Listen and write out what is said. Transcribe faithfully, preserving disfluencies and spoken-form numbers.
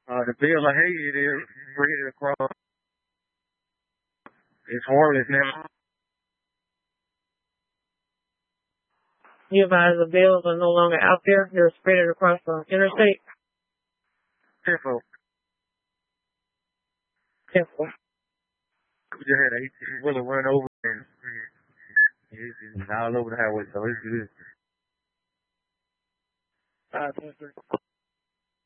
Uh, the bill of hay is spread across. It's worthless now. You advise the bills are no longer out there. They're spread across the interstate. Careful. Careful. We just had a eighteen wheeler run over and it's all over the highway, so it's good. Uh,